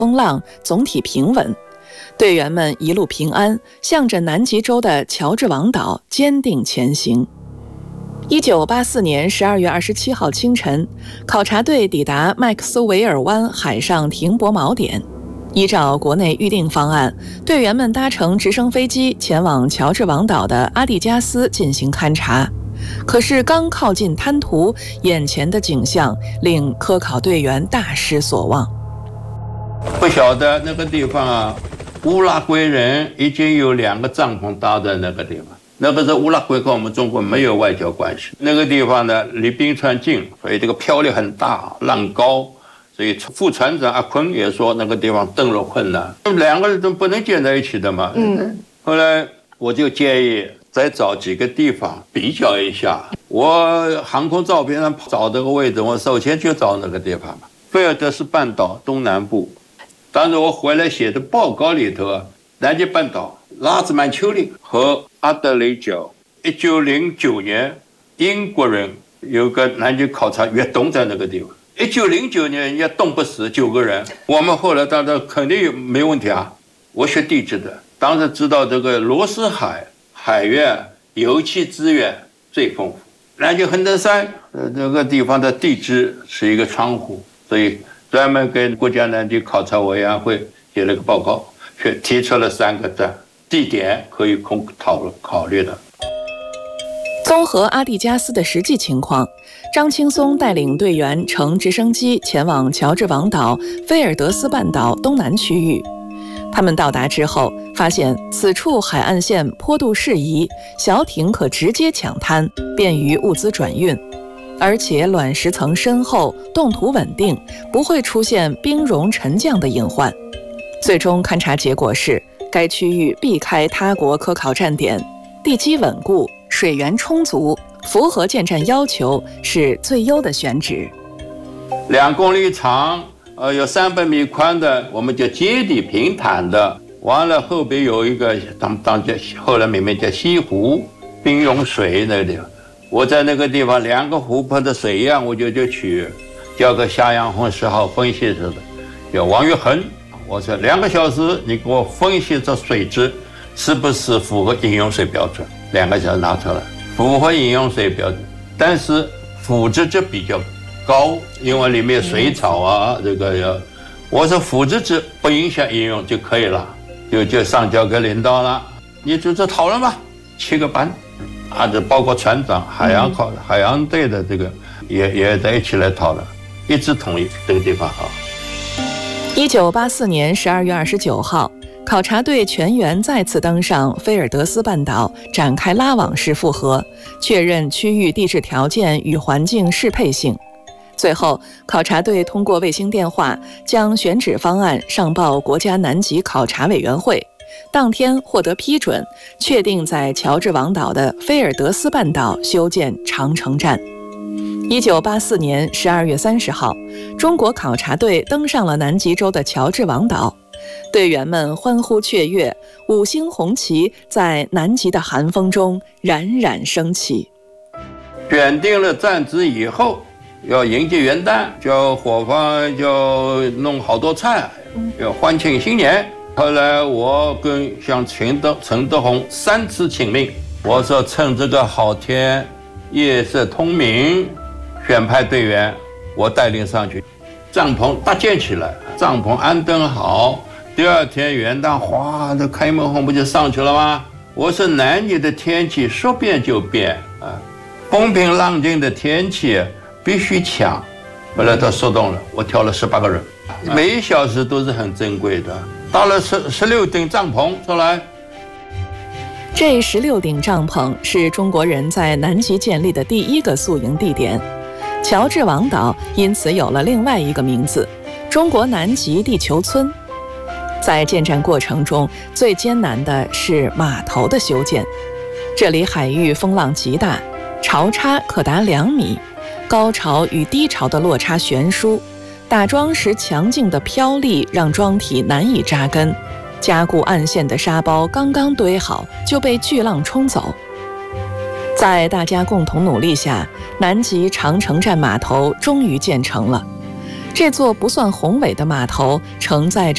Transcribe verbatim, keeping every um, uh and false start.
风浪总体平稳，队员们一路平安，向着南极洲的乔治王岛坚定前行。一九八四年十二月二十七号清晨，考察队抵达麦克斯韦尔湾海上停泊锚点。依照国内预定方案，队员们搭乘直升飞机前往乔治王岛的阿蒂加斯进行勘察。可是刚靠近滩涂，眼前的景象令科考队员大失所望。 不晓得那个地方啊，乌拉圭人已经有两个帐篷搭在那个地方。那个是乌拉圭和我们中国没有外交关系。那个地方呢，离冰川近，所以这个漂力很大，浪高。所以副船长阿坤也说那个地方登陆困难，两个人都不能建在一起的嘛。嗯。后来我就建议再找几个地方比较一下。我航空照片上找这个位置，我首先就找那个地方嘛，菲尔德斯半岛东南部。当时我回来写的报告里头，南极半岛、拉兹曼丘陵和阿德雷角。一九零九年，英国人有个南极考察越冬在那个地方。一九零九年人家冻不死九个人，我们后来当然肯定没问题啊。我学地质的，当时知道这个罗斯海海源油气资源最丰富，南极恒登山呃这个地方的地质是一个窗户，所以专门跟国家南极考察委员会写了个报告，却提出了三个站地点可以供讨论考虑的。 综合阿蒂加斯的实际情况，张青松带领队员乘直升机前往乔治王岛菲尔德斯半岛东南区域。他们到达之后，发现此处海岸线坡度适宜，小艇可直接抢滩，便于物资转运，而且卵石层深厚，冻土稳定，不会出现冰融沉降的隐患。最终勘察结果是，该区域避开他国科考站点，地基稳固，水源充足，符合建站要求，是最优的选址。 两公里长，呃，有三百米宽的，我们叫接地平坦的。完了后边有一个当当叫后来命名叫西湖，冰融水那个地方。我在那个地方两个湖泊的水样，我就就取，交给夏阳红十号分析师的，叫王玉恒。我说两个小时，你给我分析这水质是不是符合饮用水标准？两个小时拿出来，符合饮用水标准，但是腐殖质比较高，因为里面水草啊，这个要，我说腐殖质不影响饮用就可以了，就就上交给领导了，你就这讨论吧，七个班，啊，这包括船长、海洋考、海洋队的这个也也在一起来讨论，一致同意这个地方好。 一九八四年十二月二十九号。考察队全员再次登上菲尔德斯半岛，展开拉网式复核，确认区域地质条件与环境适配性。最后，考察队通过卫星电话将选址方案上报国家南极考察委员会，当天获得批准，确定在乔治王岛的菲尔德斯半岛修建长城站。一九八四年十二月三十号，中国考察队登上了南极洲的乔治王岛。队员们欢呼雀跃，五星红旗在南极的寒风中冉冉升起。 选定了站址以后，要迎接元旦，叫伙房就弄好多菜，要欢庆新年。后来我跟像陈德陈德宏三次请命，我说趁这个好天，夜色通明，选派队员，我带领上去，帐篷搭建起来，帐篷安顿好。第二天元旦，哗，这开门红不就上去了吗？我说南极的天气说变就变啊，风平浪静的天气必须抢。后来他说动了，我挑了十八个人，每一小时都是很珍贵的。到了十十六顶帐篷出来， 这十六顶帐篷是中国人在南极建立的第一个宿营地点，乔治王岛因此有了另外一个名字——中国南极地球村。在建站过程中，最艰难的是码头的修建。这里海域风浪极大，潮差可达两米，高潮与低潮的落差悬殊，打桩时强劲的飘力让桩体难以扎根，加固岸线的沙包刚刚堆好就被巨浪冲走。在大家共同努力下，南极长城站码头终于建成了。这座不算宏伟的码头承载着